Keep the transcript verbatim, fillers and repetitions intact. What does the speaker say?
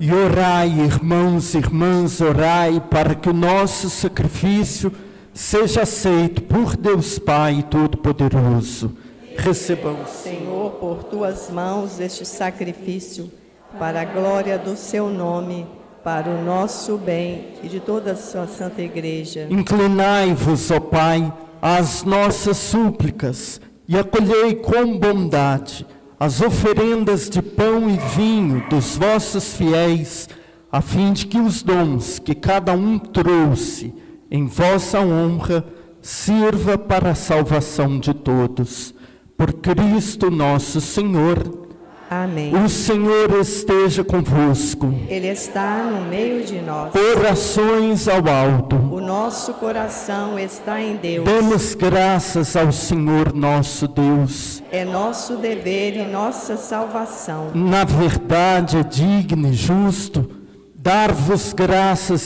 E orai, irmãos e irmãs, orai para que o nosso sacrifício seja aceito por Deus Pai Todo-Poderoso. Recebamos, Senhor, por tuas mãos este sacrifício, para a glória do seu nome, para o nosso bem e de toda a sua santa igreja. Inclinai-vos, ó Pai, às nossas súplicas e acolhei com bondade as oferendas de pão e vinho dos vossos fiéis, a fim de que os dons que cada um trouxe em vossa honra sirva para a salvação de todos. Por Cristo nosso Senhor. Amém. O Senhor esteja convosco. Ele está no meio de nós. Orações ao alto. O nosso coração está em Deus. Demos graças ao Senhor nosso Deus. É nosso dever e nossa salvação. Na verdade é digno e justo dar-vos graças